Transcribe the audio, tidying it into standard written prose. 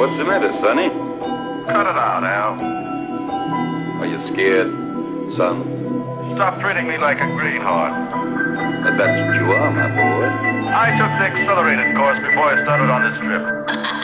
What's the matter, Sonny? Cut it out, Al. Are you scared, son? Stop treating me like a greenhorn. That's what you are, my boy. I took the accelerated course before I started on this trip.